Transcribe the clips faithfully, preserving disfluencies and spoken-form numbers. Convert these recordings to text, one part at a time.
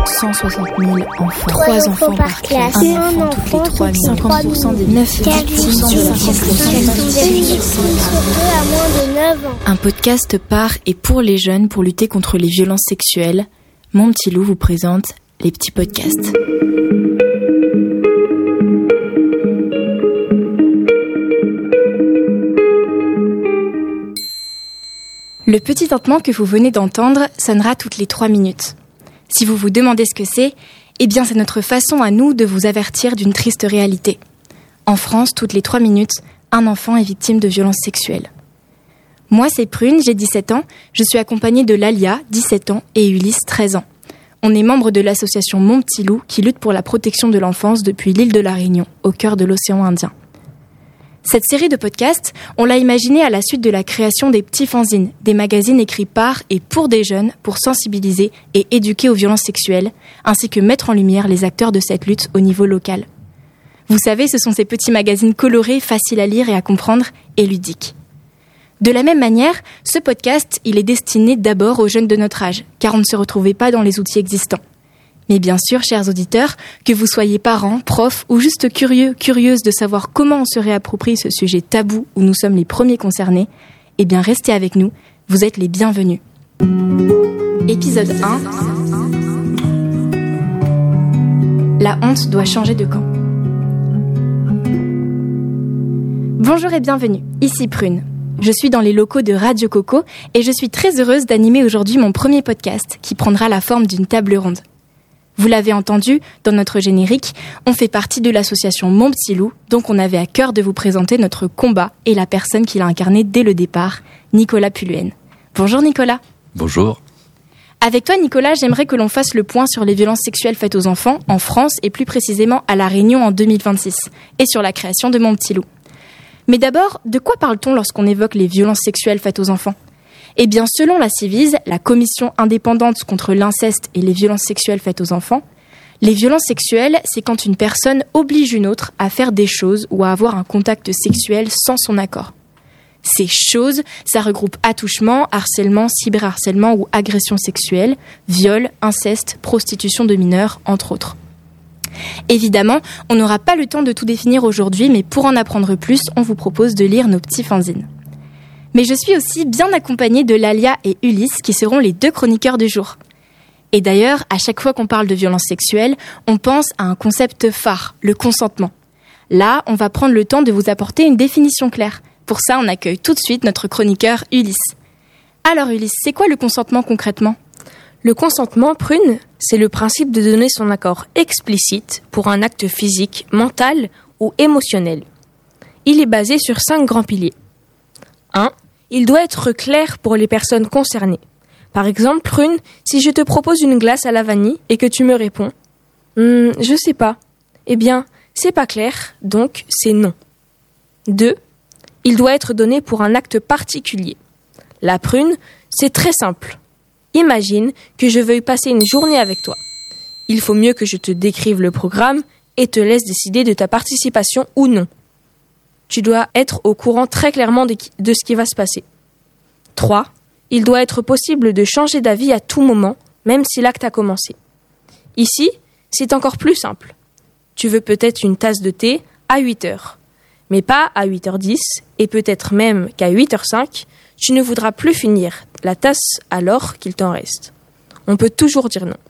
cent soixante mille enfants. Trois enfants par classe. Un enfant toutes les trois minutes. cinquante pour cent des neuf victimes sur la population. à moins de neuf ans. Un podcast par et pour les jeunes pour lutter contre les violences sexuelles. Mon Petit Loup vous présente les petits podcasts. Le petit tintement que vous venez d'entendre sonnera toutes les trois minutes. Si vous vous demandez ce que c'est, eh bien c'est notre façon à nous de vous avertir d'une triste réalité. En France, toutes les trois minutes, un enfant est victime de violences sexuelles. Moi, c'est Prune, j'ai dix-sept ans, je suis accompagnée de Lalia, dix-sept ans, et Ulysse, treize ans. On est membre de l'association Mon Petit Loup qui lutte pour la protection de l'enfance depuis l'île de la Réunion, au cœur de l'océan Indien. Cette série de podcasts, on l'a imaginée à la suite de la création des petits fanzines, des magazines écrits par et pour des jeunes pour sensibiliser et éduquer aux violences sexuelles, ainsi que mettre en lumière les acteurs de cette lutte au niveau local. Vous savez, ce sont ces petits magazines colorés, faciles à lire et à comprendre, et ludiques. De la même manière, ce podcast, il est destiné d'abord aux jeunes de notre âge, car on ne se retrouvait pas dans les outils existants. Mais bien sûr, chers auditeurs, que vous soyez parents, profs ou juste curieux, curieuses de savoir comment on se réapproprie ce sujet tabou où nous sommes les premiers concernés, eh bien restez avec nous, vous êtes les bienvenus. Épisode un. La honte doit changer de camp. Bonjour et bienvenue, ici Prune. Je suis dans les locaux de Radio Coco et je suis très heureuse d'animer aujourd'hui mon premier podcast qui prendra la forme d'une table ronde. Vous l'avez entendu, dans notre générique, on fait partie de l'association Mon Petit Loup, donc on avait à cœur de vous présenter notre combat et la personne qui l'a incarné dès le départ, Nicolas Puluen. Bonjour Nicolas. Bonjour. Avec toi Nicolas, j'aimerais que l'on fasse le point sur les violences sexuelles faites aux enfants en France et plus précisément à La Réunion en deux mille vingt-six et sur la création de Mon Petit Loup. Mais d'abord, de quoi parle-t-on lorsqu'on évoque les violences sexuelles faites aux enfants ? Eh bien, selon la Ciivise, la Commission indépendante contre l'inceste et les violences sexuelles faites aux enfants, les violences sexuelles, c'est quand une personne oblige une autre à faire des choses ou à avoir un contact sexuel sans son accord. Ces choses, ça regroupe attouchement, harcèlement, cyberharcèlement ou agression sexuelle, viol, inceste, prostitution de mineurs, entre autres. Évidemment, on n'aura pas le temps de tout définir aujourd'hui, mais pour en apprendre plus, on vous propose de lire nos petits fanzines. Mais je suis aussi bien accompagnée de Lalia et Ulysse qui seront les deux chroniqueurs du jour. Et d'ailleurs, à chaque fois qu'on parle de violence sexuelle, on pense à un concept phare, le consentement. Là, on va prendre le temps de vous apporter une définition claire. Pour ça, on accueille tout de suite notre chroniqueur Ulysse. Alors Ulysse, c'est quoi le consentement concrètement ? Le consentement, Prune, c'est le principe de donner son accord explicite pour un acte physique, mental ou émotionnel. Il est basé sur cinq grands piliers. un. Il doit être clair pour les personnes concernées. Par exemple, Prune, si je te propose une glace à la vanille et que tu me réponds hm, « Je sais pas », eh bien, c'est pas clair, donc c'est non. deux. Il doit être donné pour un acte particulier. La Prune, c'est très simple. Imagine que je veuille passer une journée avec toi. Il faut mieux que je te décrive le programme et te laisse décider de ta participation ou non. Tu dois être au courant très clairement de, qui, de ce qui va se passer. trois. Il doit être possible de changer d'avis à tout moment, même si l'acte a commencé. Ici, c'est encore plus simple. Tu veux peut-être une tasse de thé à huit heures, mais pas à huit heures dix, et peut-être même qu'à huit heures cinq, tu ne voudras plus finir la tasse alors qu'il t'en reste. On peut toujours dire non.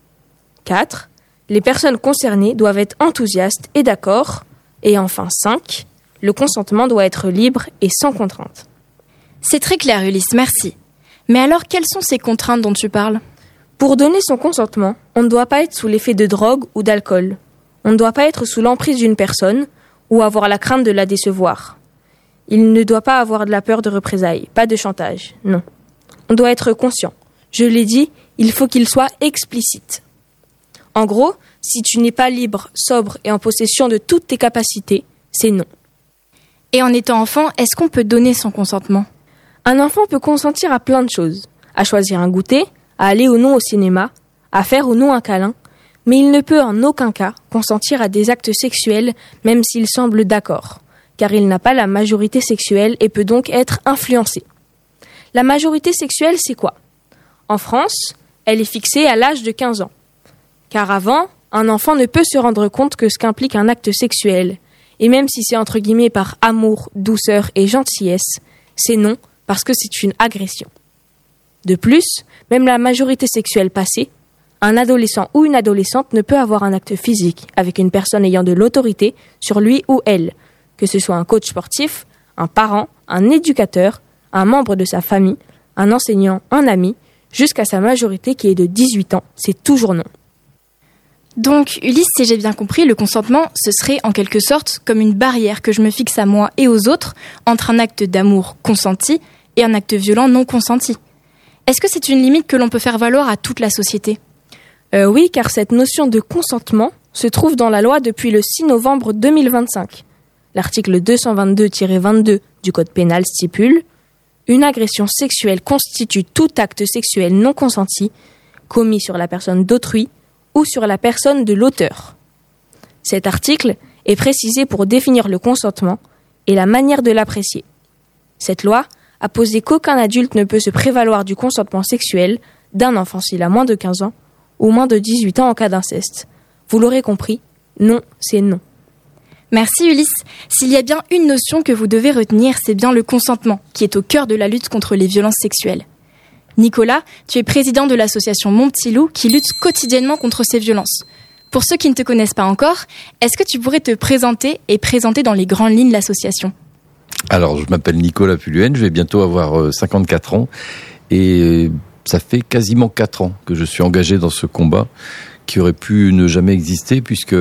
quatre. Les personnes concernées doivent être enthousiastes et d'accord. Et enfin cinq. Le consentement doit être libre et sans contrainte. C'est très clair, Ulysse, merci. Mais alors, quelles sont ces contraintes dont tu parles ? Pour donner son consentement, on ne doit pas être sous l'effet de drogue ou d'alcool. On ne doit pas être sous l'emprise d'une personne ou avoir la crainte de la décevoir. Il ne doit pas avoir de la peur de représailles, pas de chantage, non. On doit être conscient. Je l'ai dit, il faut qu'il soit explicite. En gros, si tu n'es pas libre, sobre et en possession de toutes tes capacités, c'est non. Et en étant enfant, est-ce qu'on peut donner son consentement ? Un enfant peut consentir à plein de choses. À choisir un goûter, à aller ou non au cinéma, à faire ou non un câlin. Mais il ne peut en aucun cas consentir à des actes sexuels, même s'il semble d'accord, car il n'a pas la majorité sexuelle et peut donc être influencé. La majorité sexuelle, c'est quoi ? En France, elle est fixée à l'âge de quinze ans. Car avant, un enfant ne peut se rendre compte que ce qu'implique un acte sexuel. Et même si c'est entre guillemets par amour, douceur et gentillesse, c'est non parce que c'est une agression. De plus, même la majorité sexuelle passée, un adolescent ou une adolescente ne peut avoir un acte physique avec une personne ayant de l'autorité sur lui ou elle, que ce soit un coach sportif, un parent, un éducateur, un membre de sa famille, un enseignant, un ami, jusqu'à sa majorité qui est de dix-huit ans, c'est toujours non. Donc, Ulysse, si j'ai bien compris, le consentement, ce serait en quelque sorte comme une barrière que je me fixe à moi et aux autres entre un acte d'amour consenti et un acte violent non consenti. Est-ce que c'est une limite que l'on peut faire valoir à toute la société ? euh, Oui, car cette notion de consentement se trouve dans la loi depuis le six novembre deux mille vingt-cinq. L'article deux cent vingt-deux tiret vingt-deux du Code pénal stipule « Une agression sexuelle constitue tout acte sexuel non consenti commis sur la personne d'autrui ou sur la personne de l'auteur. » Cet article est précisé pour définir le consentement et la manière de l'apprécier. Cette loi a posé qu'aucun adulte ne peut se prévaloir du consentement sexuel d'un enfant s'il a moins de quinze ans ou moins de dix-huit ans en cas d'inceste. Vous l'aurez compris, non, c'est non. Merci Ulysse. S'il y a bien une notion que vous devez retenir, c'est bien le consentement, qui est au cœur de la lutte contre les violences sexuelles. Nicolas, tu es président de l'association Mon Petit Loup qui lutte quotidiennement contre ces violences. Pour ceux qui ne te connaissent pas encore, est-ce que tu pourrais te présenter et présenter dans les grandes lignes l'association ? Alors, je m'appelle Nicolas Puluen, je vais bientôt avoir cinquante-quatre ans et ça fait quasiment quatre ans que je suis engagé dans ce combat qui aurait pu ne jamais exister puisque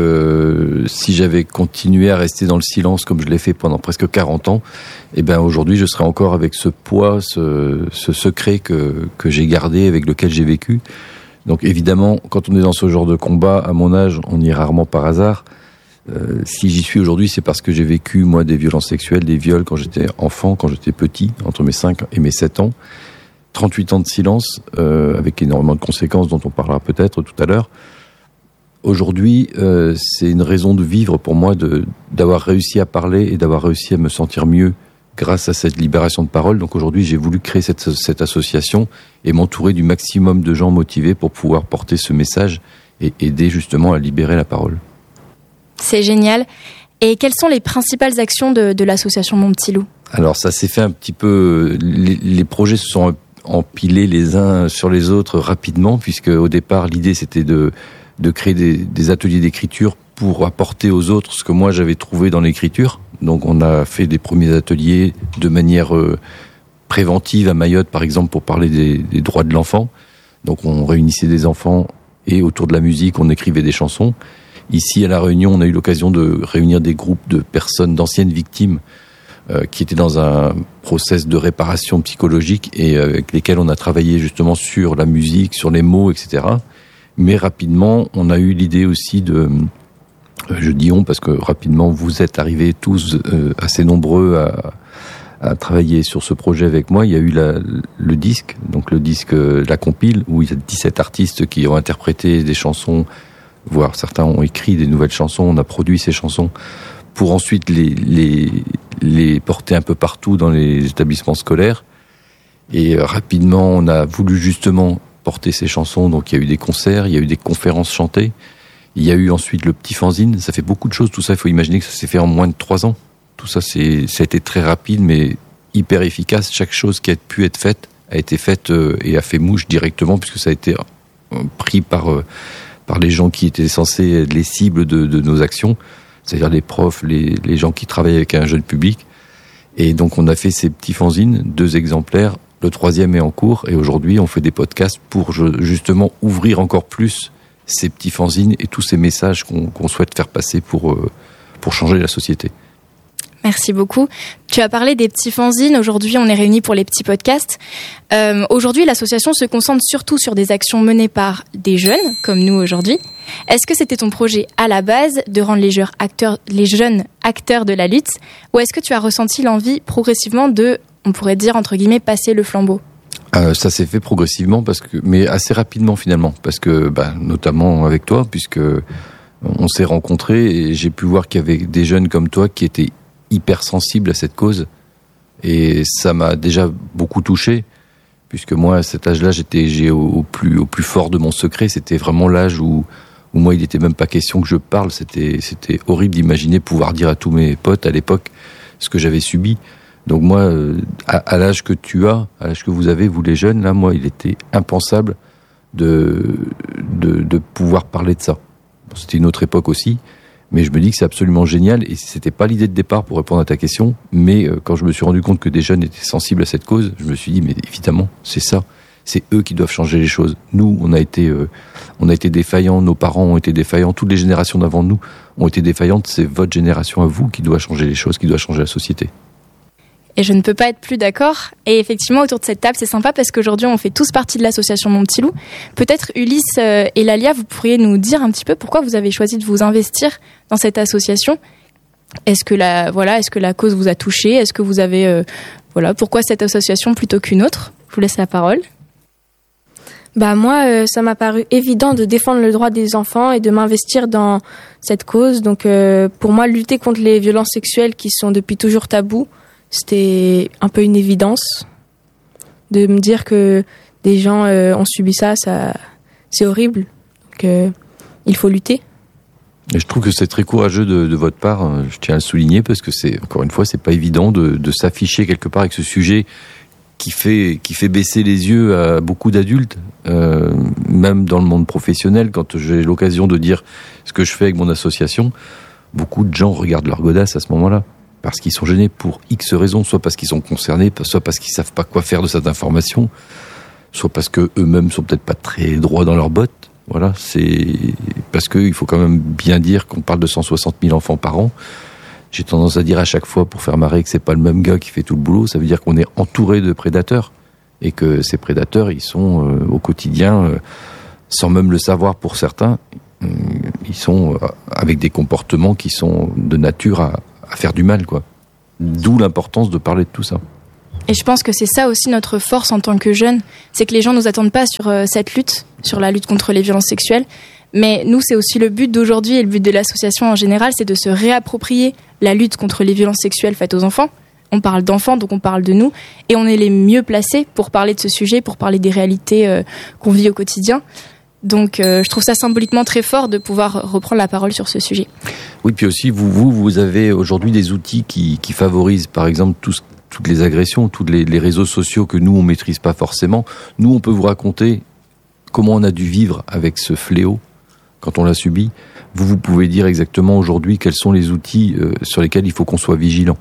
si j'avais continué à rester dans le silence comme je l'ai fait pendant presque quarante ans, eh ben aujourd'hui je serais encore avec ce poids, ce, ce secret que, que j'ai gardé, avec lequel j'ai vécu. Donc évidemment, quand on est dans ce genre de combat, à mon âge, on y est rarement par hasard. Euh, si j'y suis aujourd'hui, c'est parce que j'ai vécu, moi, des violences sexuelles, des viols quand j'étais enfant, quand j'étais petit, entre mes cinq et mes sept ans. trente-huit ans de silence, euh, avec énormément de conséquences dont on parlera peut-être tout à l'heure. Aujourd'hui, euh, c'est une raison de vivre pour moi de, d'avoir réussi à parler et d'avoir réussi à me sentir mieux grâce à cette libération de parole. Donc aujourd'hui, j'ai voulu créer cette, cette association et m'entourer du maximum de gens motivés pour pouvoir porter ce message et aider justement à libérer la parole. C'est génial. Et quelles sont les principales actions de, de l'association Mon Petit Loup ? Alors ça s'est fait un petit peu... Les, les projets se sont empilés les uns sur les autres rapidement, puisque au départ, l'idée c'était de... de créer des, des ateliers d'écriture pour apporter aux autres ce que moi j'avais trouvé dans l'écriture. Donc on a fait des premiers ateliers de manière euh, préventive à Mayotte, par exemple, pour parler des, des droits de l'enfant. Donc on réunissait des enfants et autour de la musique, on écrivait des chansons. Ici, à La Réunion, on a eu l'occasion de réunir des groupes de personnes, d'anciennes victimes euh, qui étaient dans un process de réparation psychologique et euh, avec lesquels on a travaillé justement sur la musique, sur les mots, et cetera. Mais rapidement, on a eu l'idée aussi de... Je dis on parce que rapidement, vous êtes arrivés tous euh, assez nombreux à, à travailler sur ce projet avec moi. Il y a eu la, le disque, donc le disque, la compile, où il y a dix-sept artistes qui ont interprété des chansons, voire certains ont écrit des nouvelles chansons. On a produit ces chansons pour ensuite les, les, les porter un peu partout dans les établissements scolaires. Et euh, rapidement, on a voulu justement porter ces chansons. Donc il y a eu des concerts, il y a eu des conférences chantées. Il y a eu ensuite le petit fanzine. Ça fait beaucoup de choses, tout ça. Il faut imaginer que ça s'est fait en moins de trois ans. Tout ça, c'est, ça a été très rapide, mais hyper efficace. Chaque chose qui a pu être faite a été faite euh, et a fait mouche directement, puisque ça a été euh, pris par, euh, par les gens qui étaient censés être les cibles de, de nos actions, c'est-à-dire les profs, les, les gens qui travaillent avec un jeune public. Et donc, on a fait ces petits fanzines, deux exemplaires. Le troisième est en cours, et aujourd'hui, on fait des podcasts pour justement ouvrir encore plus ces petits fanzines et tous ces messages qu'on, qu'on souhaite faire passer pour, euh, pour changer la société. Merci beaucoup. Tu as parlé des petits fanzines. Aujourd'hui, on est réunis pour les petits podcasts. Euh, aujourd'hui, l'association se concentre surtout sur des actions menées par des jeunes, comme nous aujourd'hui. Est-ce que c'était ton projet à la base de rendre les jeunes acteurs, les jeunes acteurs de la lutte, ou est-ce que tu as ressenti l'envie progressivement de, on pourrait dire entre guillemets, passer le flambeau ? Euh, ça s'est fait progressivement, parce que, mais assez rapidement finalement, parce que bah, notamment avec toi, puisque on s'est rencontrés et j'ai pu voir qu'il y avait des jeunes comme toi qui étaient hyper sensibles à cette cause, et ça m'a déjà beaucoup touché, puisque moi à cet âge-là j'étais j'ai au, au plus au plus fort de mon secret. C'était vraiment l'âge où où moi il n'était même pas question que je parle, c'était, c'était horrible d'imaginer pouvoir dire à tous mes potes à l'époque ce que j'avais subi. Donc moi, euh, à, à l'âge que tu as, à l'âge que vous avez, vous les jeunes, là, moi il était impensable de, de, de pouvoir parler de ça. C'était une autre époque aussi, mais je me dis que c'est absolument génial, et c'était pas l'idée de départ pour répondre à ta question, mais euh, quand je me suis rendu compte que des jeunes étaient sensibles à cette cause, je me suis dit, mais évidemment, c'est ça. C'est eux qui doivent changer les choses. Nous, on a été, euh, on a été défaillants, nos parents ont été défaillants, toutes les générations d'avant nous ont été défaillantes. C'est votre génération à vous qui doit changer les choses, qui doit changer la société. Et je ne peux pas être plus d'accord. Et effectivement, autour de cette table, c'est sympa parce qu'aujourd'hui, on fait tous partie de l'association Mon Petit Loup. Peut-être Ulysse et Lalia, vous pourriez nous dire un petit peu pourquoi vous avez choisi de vous investir dans cette association. Est-ce que la, voilà, est-ce que la cause vous a touché ? Est-ce que vous avez, euh, voilà, pourquoi cette association plutôt qu'une autre ? Je vous laisse la parole. Bah moi, euh, ça m'a paru évident de défendre le droit des enfants et de m'investir dans cette cause. Donc euh, pour moi, lutter contre les violences sexuelles qui sont depuis toujours tabous, c'était un peu une évidence. De me dire que des gens euh, ont subi ça, ça, c'est horrible. Donc euh, il faut lutter. Et je trouve que c'est très courageux de, de votre part, je tiens à le souligner, parce que c'est, encore une fois, c'est pas évident de, de s'afficher quelque part avec ce sujet qui fait, qui fait baisser les yeux à beaucoup d'adultes, euh, même dans le monde professionnel. Quand j'ai l'occasion de dire ce que je fais avec mon association, beaucoup de gens regardent leur godasse à ce moment-là, parce qu'ils sont gênés pour X raisons, soit parce qu'ils sont concernés, soit parce qu'ils savent pas quoi faire de cette information, soit parce que eux-mêmes sont peut-être pas très droits dans leurs bottes. Voilà, c'est parce qu'il faut quand même bien dire qu'on parle de cent soixante mille enfants par an. J'ai tendance à dire à chaque fois, pour faire marrer, que c'est pas le même gars qui fait tout le boulot. Ça veut dire qu'on est entouré de prédateurs et que ces prédateurs, ils sont euh, au quotidien, euh, sans même le savoir pour certains, euh, ils sont euh, avec des comportements qui sont de nature à, à faire du mal, quoi. D'où l'importance de parler de tout ça. Et je pense que c'est ça aussi notre force en tant que jeunes, c'est que les gens nous attendent pas sur euh, cette lutte, sur la lutte contre les violences sexuelles, mais nous c'est aussi le but d'aujourd'hui et le but de l'association en général, c'est de se réapproprier la lutte contre les violences sexuelles faites aux enfants. On parle d'enfants, donc on parle de nous, et on est les mieux placés pour parler de ce sujet, pour parler des réalités euh, qu'on vit au quotidien. Donc euh, je trouve ça symboliquement très fort de pouvoir reprendre la parole sur ce sujet. Oui, puis aussi vous, vous, vous avez aujourd'hui des outils qui, qui favorisent par exemple tout ce toutes les agressions, tous les, les réseaux sociaux que nous, on maîtrise pas forcément. Nous, on peut vous raconter comment on a dû vivre avec ce fléau quand on l'a subi. Vous, vous pouvez dire exactement aujourd'hui quels sont les outils euh, sur lesquels il faut qu'on soit vigilant.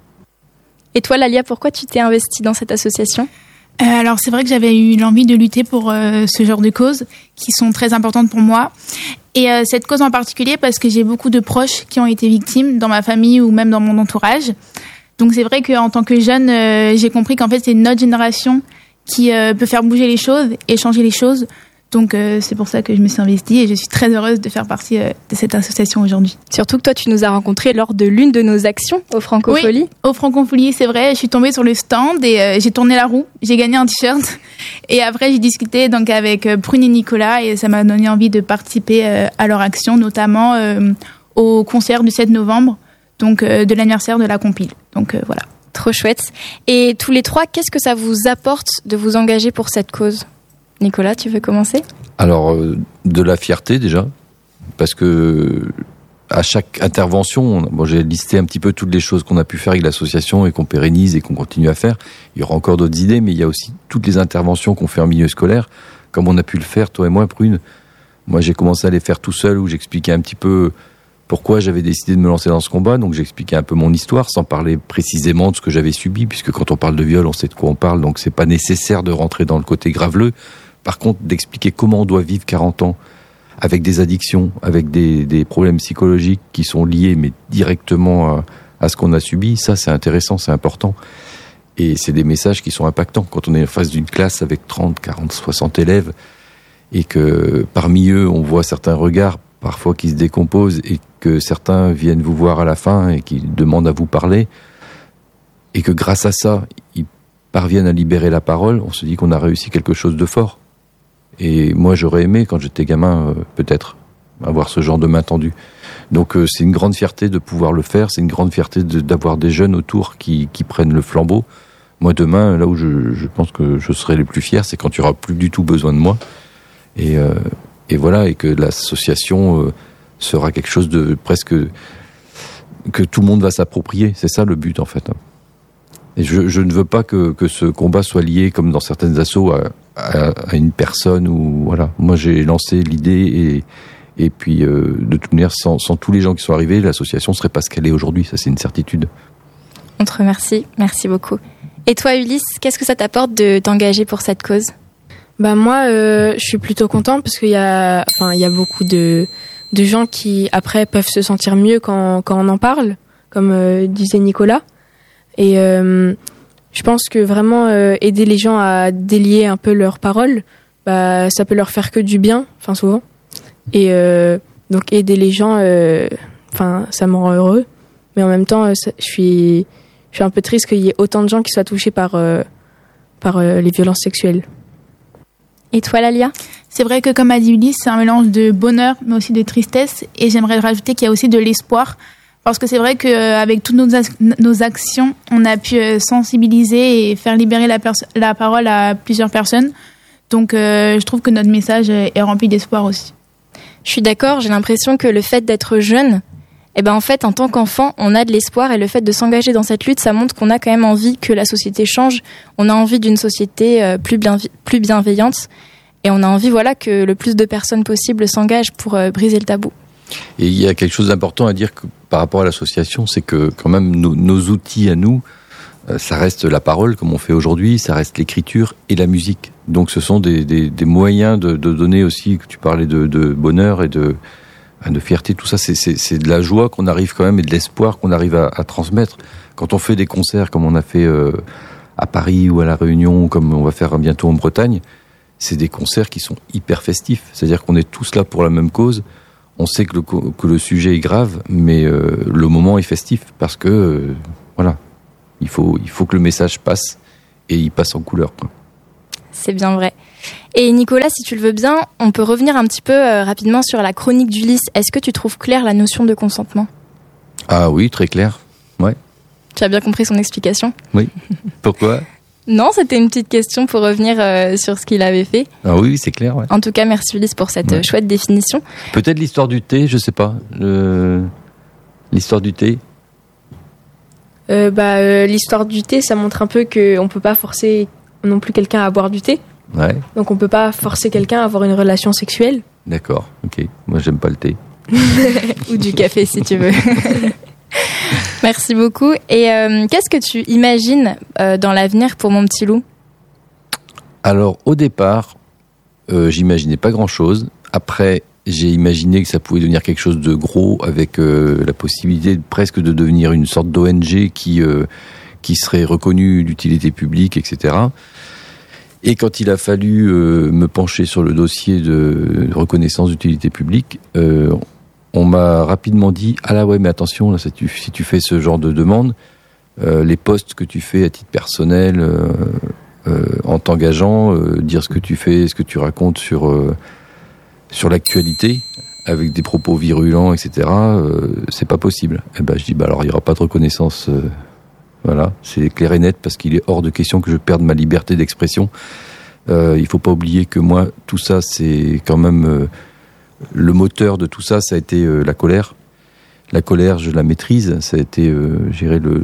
Et toi, Lalia, pourquoi tu t'es investie dans cette association ? euh, Alors, c'est vrai que j'avais eu l'envie de lutter pour euh, ce genre de causes qui sont très importantes pour moi. Et euh, cette cause en particulier parce que j'ai beaucoup de proches qui ont été victimes dans ma famille ou même dans mon entourage. Donc c'est vrai qu'en tant que jeune, euh, j'ai compris qu'en fait c'est notre génération qui euh, peut faire bouger les choses et changer les choses. Donc euh, c'est pour ça que je me suis investie et je suis très heureuse de faire partie euh, de cette association aujourd'hui. Surtout que toi tu nous as rencontrés lors de l'une de nos actions au Francofolie. Oui, au Francofolie, c'est vrai. Je suis tombée sur le stand et euh, j'ai tourné la roue. J'ai gagné un t-shirt et après j'ai discuté donc avec euh, Prune et Nicolas et ça m'a donné envie de participer euh, à leur action, notamment euh, au concert du sept novembre. Donc euh, de l'anniversaire de la compile. Donc euh, voilà. Trop chouette. Et tous les trois, qu'est-ce que ça vous apporte de vous engager pour cette cause ? Nicolas, tu veux commencer ? Alors, euh, de la fierté déjà, parce que à chaque intervention, bon, j'ai listé un petit peu toutes les choses qu'on a pu faire avec l'association et qu'on pérennise et qu'on continue à faire. Il y aura encore d'autres idées, mais il y a aussi toutes les interventions qu'on fait en milieu scolaire, comme on a pu le faire, toi et moi, Prune. Moi, j'ai commencé à les faire tout seul, où j'expliquais un petit peu pourquoi j'avais décidé de me lancer dans ce combat. Donc j'expliquais un peu mon histoire sans parler précisément de ce que j'avais subi, puisque quand on parle de viol, on sait de quoi on parle, donc c'est pas nécessaire de rentrer dans le côté graveleux. Par contre, d'expliquer comment on doit vivre quarante ans avec des addictions, avec des, des problèmes psychologiques qui sont liés mais directement à, à ce qu'on a subi, ça c'est intéressant, c'est important. Et c'est des messages qui sont impactants. Quand on est en face d'une classe avec trente, quarante, soixante élèves et que parmi eux on voit certains regards parfois qui se décomposent et que certains viennent vous voir à la fin et qui demandent à vous parler et que grâce à ça, ils parviennent à libérer la parole, on se dit qu'on a réussi quelque chose de fort. Et moi, j'aurais aimé, quand j'étais gamin, euh, peut-être, avoir ce genre de main tendue. Donc euh, c'est une grande fierté de pouvoir le faire, c'est une grande fierté de, d'avoir des jeunes autour qui, qui prennent le flambeau. Moi, demain, là où je, je pense que je serai le plus fier, c'est quand il n'y aura plus du tout besoin de moi. Et... Euh, et voilà, et que l'association euh, sera quelque chose de presque que tout le monde va s'approprier. C'est ça le but en fait. Et je, je ne veux pas que, que ce combat soit lié, comme dans certaines assos, à, à, à une personne ou voilà. Moi, j'ai lancé l'idée et, et puis euh, de toute manière, sans, sans tous les gens qui sont arrivés, l'association serait pas ce qu'elle est aujourd'hui. Ça, c'est une certitude. On te remercie. Merci beaucoup. Et toi, Ulysse, qu'est-ce que ça t'apporte de t'engager pour cette cause ? Bah moi, euh, je suis plutôt contente parce qu'il y a, enfin, il y a beaucoup de de gens qui après peuvent se sentir mieux quand quand on en parle, comme euh, disait Nicolas. Et euh, je pense que vraiment euh, aider les gens à délier un peu leurs paroles, bah ça peut leur faire que du bien, enfin souvent. Et euh, donc aider les gens, enfin euh, ça me rend heureux. Mais en même temps, ça, je suis je suis un peu triste qu'il y ait autant de gens qui soient touchés par, euh, par euh, les violences sexuelles. Et toi, Lalia ? C'est vrai que, comme a dit Ulysse, c'est un mélange de bonheur, mais aussi de tristesse. Et j'aimerais rajouter qu'il y a aussi de l'espoir. Parce que c'est vrai qu'avec toutes nos, ac- nos actions, on a pu sensibiliser et faire libérer la, pers- la parole à plusieurs personnes. Donc, euh, je trouve que notre message est rempli d'espoir aussi. Je suis d'accord, j'ai l'impression que le fait d'être jeune, eh ben en fait, en tant qu'enfant, on a de l'espoir et le fait de s'engager dans cette lutte, ça montre qu'on a quand même envie que la société change. On a envie d'une société plus, bien, plus bienveillante et on a envie, voilà, que le plus de personnes possible s'engagent pour euh, briser le tabou. Et il y a quelque chose d'important à dire que, par rapport à l'association, c'est que quand même nos, nos outils à nous, euh, ça reste la parole comme on fait aujourd'hui, ça reste l'écriture et la musique. Donc ce sont des, des, des moyens de, de donner aussi, que tu parlais de, de bonheur et de de fierté, tout ça, c'est, c'est, c'est de la joie qu'on arrive quand même et de l'espoir qu'on arrive à, à transmettre. Quand on fait des concerts comme on a fait euh, à Paris ou à La Réunion, ou comme on va faire bientôt en Bretagne, c'est des concerts qui sont hyper festifs. C'est-à-dire qu'on est tous là pour la même cause. On sait que le, que le sujet est grave, mais euh, le moment est festif parce que, euh, voilà, il faut, il faut que le message passe et il passe en couleur, quoi. C'est bien vrai. Et Nicolas, si tu le veux bien, on peut revenir un petit peu euh, rapidement sur la chronique d'Ulysse. Est-ce que tu trouves claire la notion de consentement ? Ah oui, très clair. Ouais. Tu as bien compris son explication ? Oui. Pourquoi ? Non, c'était une petite question pour revenir euh, sur ce qu'il avait fait. Ah oui, c'est clair. Ouais. En tout cas, merci Ulysse pour cette ouais. chouette définition. Peut-être l'histoire du thé, je sais pas. Le... L'histoire du thé. Euh, bah, euh, l'histoire du thé, ça montre un peu qu'on peut pas forcer non plus quelqu'un à boire du thé. Ouais. Donc on peut pas forcer quelqu'un à avoir une relation sexuelle. D'accord, ok. Moi j'aime pas le thé. Ou du café si tu veux. Merci beaucoup. Et euh, qu'est-ce que tu imagines euh, dans l'avenir pour mon petit loup ? Alors au départ, euh, j'imaginais pas grand-chose. Après, j'ai imaginé que ça pouvait devenir quelque chose de gros avec euh, la possibilité de, presque de devenir une sorte d'O N G qui, euh, qui serait reconnue d'utilité publique, et cetera. Et quand il a fallu euh, me pencher sur le dossier de reconnaissance d'utilité publique, euh, on m'a rapidement dit « Ah là ouais, mais attention, là, si, tu, si tu fais ce genre de demande, euh, les posts que tu fais à titre personnel, euh, euh, en t'engageant, euh, dire ce que tu fais, ce que tu racontes sur, euh, sur l'actualité, avec des propos virulents, et cetera, euh, c'est pas possible. » Et ben je dis bah, « Alors, il n'y aura pas de reconnaissance... Euh, » Voilà, c'est clair et net parce qu'il est hors de question que je perde ma liberté d'expression. Euh, il faut pas oublier que moi, tout ça, c'est quand même euh, le moteur de tout ça, ça a été euh, la colère. La colère, je la maîtrise. Ça a été euh, gérer le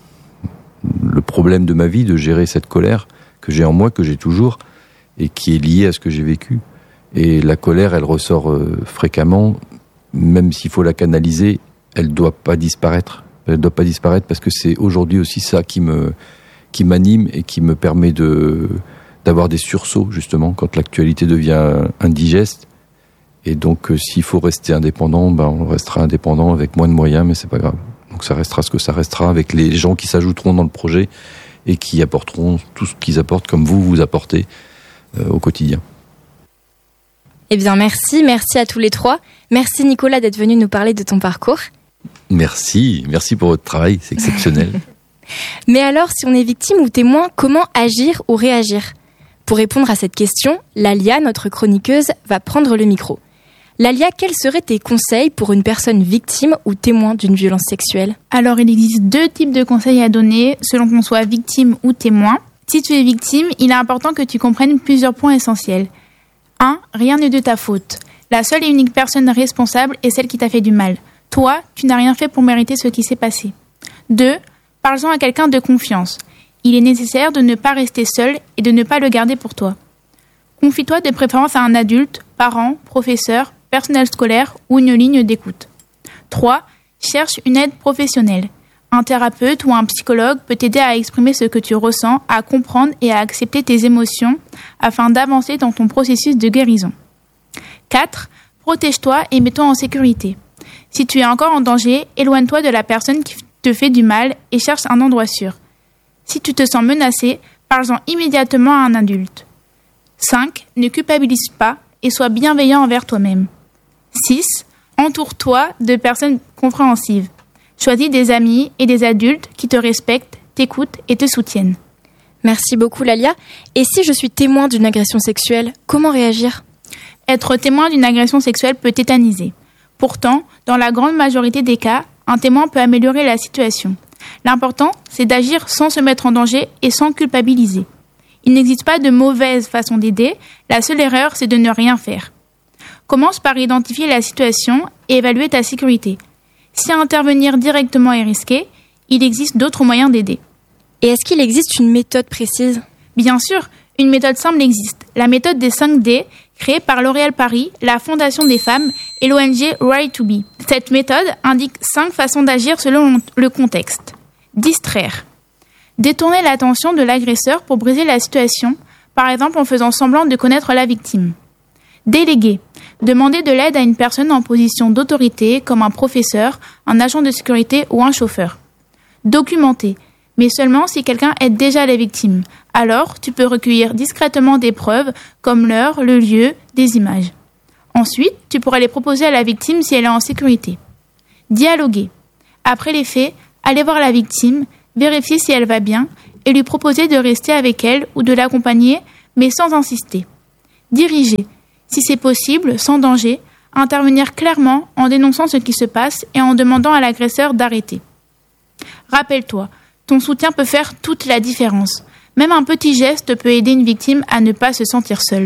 le problème de ma vie, de gérer cette colère que j'ai en moi, que j'ai toujours, et qui est liée à ce que j'ai vécu. Et la colère, elle ressort euh, fréquemment, même s'il faut la canaliser, elle doit pas disparaître. Elle ne doit pas disparaître parce que c'est aujourd'hui aussi ça qui me qui m'anime et qui me permet de d'avoir des sursauts justement quand l'actualité devient indigeste. Et donc euh, s'il faut rester indépendant, ben on restera indépendant avec moins de moyens, mais c'est pas grave. Donc ça restera ce que ça restera avec les gens qui s'ajouteront dans le projet et qui apporteront tout ce qu'ils apportent comme vous vous apportez euh, au quotidien. Eh bien merci, merci à tous les trois. Merci Nicolas d'être venu nous parler de ton parcours. Merci, merci pour votre travail, c'est exceptionnel. Mais alors, si on est victime ou témoin, comment agir ou réagir ? Pour répondre à cette question, Lalia, notre chroniqueuse, va prendre le micro. Lalia, quels seraient tes conseils pour une personne victime ou témoin d'une violence sexuelle ? Alors, il existe deux types de conseils à donner, selon qu'on soit victime ou témoin. Si tu es victime, il est important que tu comprennes plusieurs points essentiels. un. Rien n'est de ta faute. La seule et unique personne responsable est celle qui t'a fait du mal. Toi, tu n'as rien fait pour mériter ce qui s'est passé. deux. Parle-en à quelqu'un de confiance. Il est nécessaire de ne pas rester seul et de ne pas le garder pour toi. Confie-toi de préférence à un adulte, parent, professeur, personnel scolaire ou une ligne d'écoute. trois. Cherche une aide professionnelle. Un thérapeute ou un psychologue peut t'aider à exprimer ce que tu ressens, à comprendre et à accepter tes émotions afin d'avancer dans ton processus de guérison. quatre. Protège-toi et mets-toi en sécurité. Si tu es encore en danger, éloigne-toi de la personne qui te fait du mal et cherche un endroit sûr. Si tu te sens menacé, parle-en immédiatement à un adulte. cinq. Ne culpabilise pas et sois bienveillant envers toi-même. six. Entoure-toi de personnes compréhensives. Choisis des amis et des adultes qui te respectent, t'écoutent et te soutiennent. Merci beaucoup Lalia. Et si je suis témoin d'une agression sexuelle, comment réagir ? Être témoin d'une agression sexuelle peut tétaniser. Pourtant, dans la grande majorité des cas, un témoin peut améliorer la situation. L'important, c'est d'agir sans se mettre en danger et sans culpabiliser. Il n'existe pas de mauvaise façon d'aider, la seule erreur, c'est de ne rien faire. Commence par identifier la situation et évaluer ta sécurité. Si intervenir directement est risqué, il existe d'autres moyens d'aider. Et est-ce qu'il existe une méthode précise ? Bien sûr, une méthode simple existe. La méthode des cinq D, créée par L'Oréal Paris, la Fondation des femmes et l'O N G Right to Be. Cette méthode indique cinq façons d'agir selon le contexte. Distraire. Détourner l'attention de l'agresseur pour briser la situation, par exemple en faisant semblant de connaître la victime. Déléguer. Demander de l'aide à une personne en position d'autorité comme un professeur, un agent de sécurité ou un chauffeur. Documenter. Mais seulement si quelqu'un aide déjà les victimes. Alors, tu peux recueillir discrètement des preuves comme l'heure, le lieu, des images. Ensuite, tu pourras les proposer à la victime si elle est en sécurité. Dialoguer. Après les faits, aller voir la victime, vérifier si elle va bien et lui proposer de rester avec elle ou de l'accompagner, mais sans insister. Diriger. Si c'est possible, sans danger, intervenir clairement en dénonçant ce qui se passe et en demandant à l'agresseur d'arrêter. Rappelle-toi, ton soutien peut faire toute la différence. Même un petit geste peut aider une victime à ne pas se sentir seule.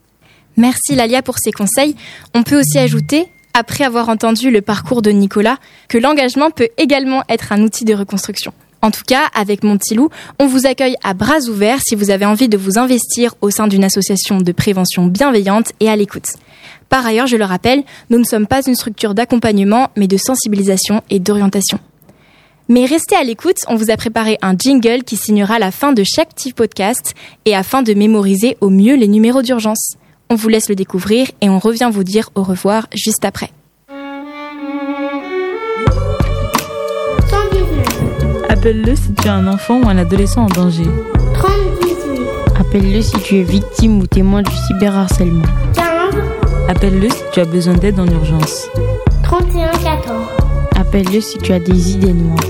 Merci Lalia pour ces conseils. On peut aussi ajouter, après avoir entendu le parcours de Nicolas, que l'engagement peut également être un outil de reconstruction. En tout cas, avec Mon Petit Loup, on vous accueille à bras ouverts si vous avez envie de vous investir au sein d'une association de prévention bienveillante et à l'écoute. Par ailleurs, je le rappelle, nous ne sommes pas une structure d'accompagnement, mais de sensibilisation et d'orientation. Mais restez à l'écoute, on vous a préparé un jingle qui signera la fin de chaque petit podcast et afin de mémoriser au mieux les numéros d'urgence. On vous laisse le découvrir et on revient vous dire au revoir juste après. Appelle-le si tu es un enfant ou un adolescent en danger. trente dix-huit. Appelle-le si tu es victime ou témoin du cyberharcèlement. quinze. Appelle-le si tu as besoin d'aide en urgence. trente et un quatorze. Appelle-le si tu as des idées noires.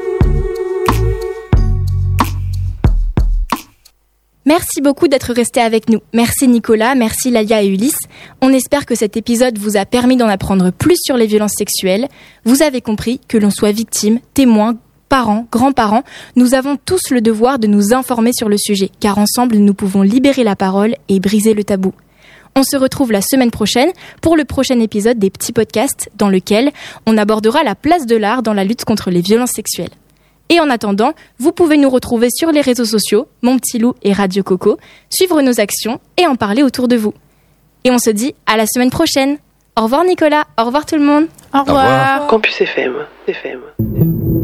Merci beaucoup d'être restés avec nous. Merci Nicolas, merci Lalia et Ulysse. On espère que cet épisode vous a permis d'en apprendre plus sur les violences sexuelles. Vous avez compris que l'on soit victime, témoin, parents, grands-parents, nous avons tous le devoir de nous informer sur le sujet, car ensemble, nous pouvons libérer la parole et briser le tabou. On se retrouve la semaine prochaine pour le prochain épisode des petits podcasts dans lequel on abordera la place de l'art dans la lutte contre les violences sexuelles. Et en attendant, vous pouvez nous retrouver sur les réseaux sociaux, Mon Petit Loup et Radio Coco, suivre nos actions et en parler autour de vous. Et on se dit à la semaine prochaine. Au revoir Nicolas, au revoir tout le monde. Au revoir. Au revoir. Campus F M. F M.